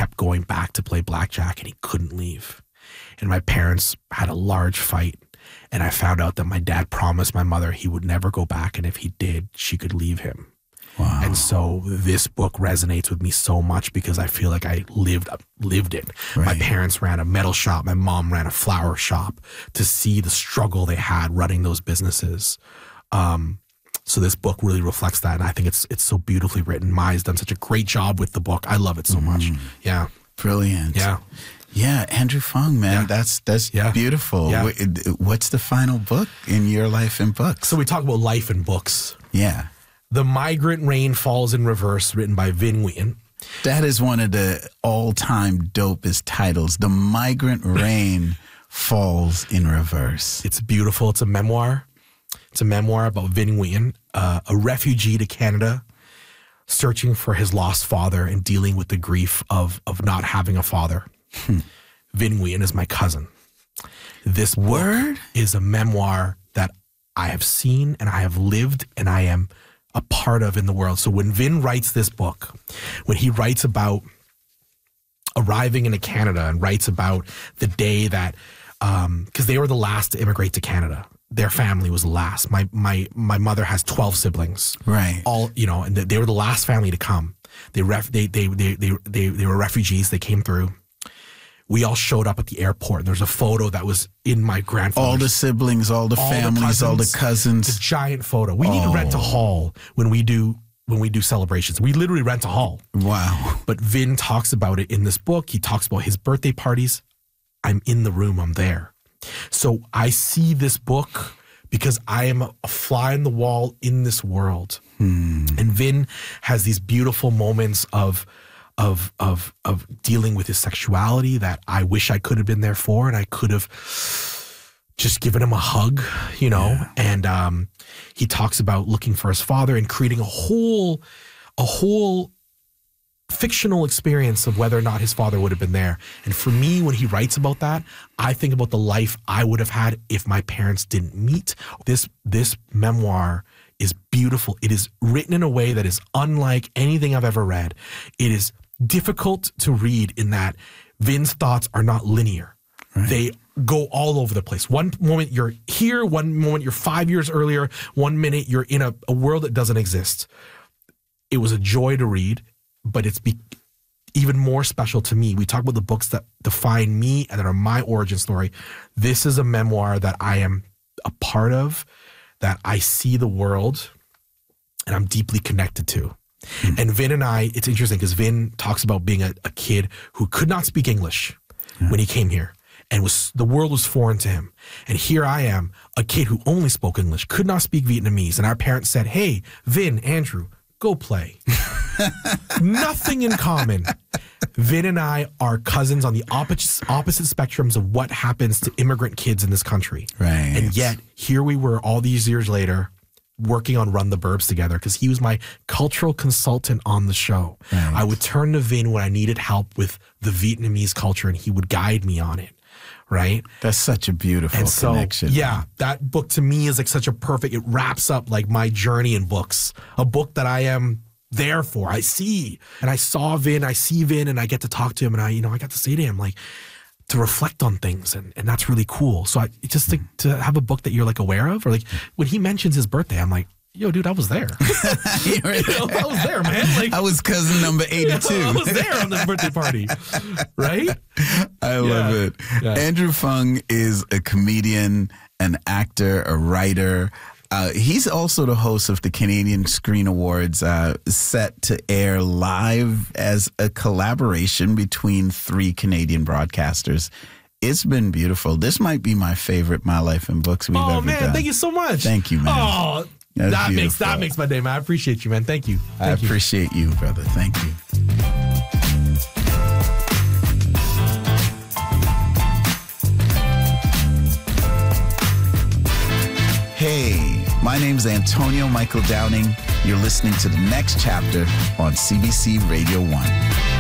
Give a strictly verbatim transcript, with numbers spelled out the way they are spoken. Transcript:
kept going back to play blackjack and he couldn't leave. And my parents had a large fight. And I found out that my dad promised my mother he would never go back. And if he did, she could leave him. Wow. And so this book resonates with me so much because I feel like I lived lived it. Right. My parents ran a metal shop. My mom ran a flower shop. To see the struggle they had running those businesses. Um, so this book really reflects that. And I think it's it's so beautifully written. Maya's done such a great job with the book. I love it so mm. much. Yeah. Brilliant. Yeah. Yeah, Andrew Fung, man, yeah. that's that's yeah. beautiful. Yeah. What's the final book in your life in books? So we talk about life in books. Yeah. The Migrant Rain Falls in Reverse, written by Vinh Nguyen. That is one of the all-time dopest titles. The Migrant Rain Falls in Reverse. It's beautiful. It's a memoir. It's a memoir about Vinh Nguyen, uh, a refugee to Canada, searching for his lost father and dealing with the grief of of not having a father. Hmm. Vinh Nguyen is my cousin. This word is a memoir that I have seen and I have lived and I am a part of in the world. So when Vinh writes this book, when he writes about arriving into Canada and writes about the day that, um, because they were the last to immigrate to Canada. Their family was the last. My my my mother has twelve siblings. Right. All you know, and they were the last family to come. They ref, they, they they they they they were refugees. They came through. We all showed up at the airport. There's a photo that was in my grandfather's. All the siblings, all the all families, the cousins, all the cousins. It's a giant photo. We oh. need to rent a hall when we do when we do celebrations. We literally rent a hall. Wow. But Vinh talks about it in this book. He talks about his birthday parties. I'm in the room. I'm there. So I see this book because I am a fly on the wall in this world. Hmm. And Vinh has these beautiful moments of of of of dealing with his sexuality that I wish I could have been there for, and I could have just given him a hug, you know. Yeah. And um, he talks about looking for his father and creating a whole a whole fictional experience of whether or not his father would have been there. And for me, when he writes about that, I think about the life I would have had if my parents didn't meet. This this memoir is beautiful. It is written in a way that is unlike anything I've ever read. It is difficult to read in that Vinh's thoughts are not linear. Right. They go all over the place. One moment you're here, one moment you're five years earlier, one minute you're in a, a world that doesn't exist. It was a joy to read, but it's be, even more special to me. We talk about the books that define me and that are my origin story. This is a memoir that I am a part of, that I see the world and I'm deeply connected to. Mm-hmm. And Vinh and I, it's interesting because Vinh talks about being a, a kid who could not speak English yeah. when he came here. And was the world was foreign to him. And here I am, a kid who only spoke English, could not speak Vietnamese. And our parents said, hey, Vinh, Andrew, go play. Nothing in common. Vinh and I are cousins on the opposite, opposite spectrums of what happens to immigrant kids in this country. Right. And yet, here we were all these years later working on Run the Burbs together because he was my cultural consultant on the show. Right. I would turn to Vinh when I needed help with the Vietnamese culture and he would guide me on it. Right? That's such a beautiful and so, connection. Yeah, that book to me is like such a perfect, it wraps up like my journey in books. A book that I am there for. I see. And I saw Vinh, I see Vinh, and I get to talk to him, and I, you know, I got to say to him, like, to reflect on things, and, and that's really cool. So I just think to have a book that you're like aware of, or like when he mentions his birthday, I'm like, yo, dude, I was there. you were you know, I was there, man. Like, I was cousin number eighty-two. I was there on this birthday party, right? I love yeah. it. Yeah. Andrew Fung is a comedian, an actor, a writer. Uh, he's also the host of the Canadian Screen Awards, uh, set to air live as a collaboration between three Canadian broadcasters. It's been beautiful. This might be my favorite My Life in Books we've oh, ever man, done. Thank you so much. Thank you, man. Oh, That's that beautiful. makes that makes my day, man. I appreciate you, man. Thank you. Thank I you. appreciate you, brother. Thank you. Hey, my name's Antonio Michael Downing. You're listening to The Next Chapter on C B C Radio one.